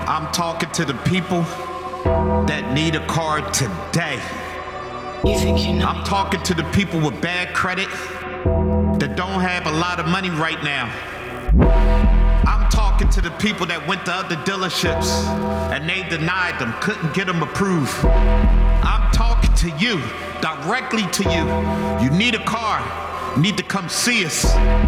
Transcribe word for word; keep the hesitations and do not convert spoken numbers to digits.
I'm talking to the people that need a car today. You think you know? I'm talking to the people with bad credit that don't have a lot of money right now. I'm talking to the people that went to other dealerships and they denied them, couldn't get them approved. I'm talking to you, directly to you. You need a car, you need to come see us.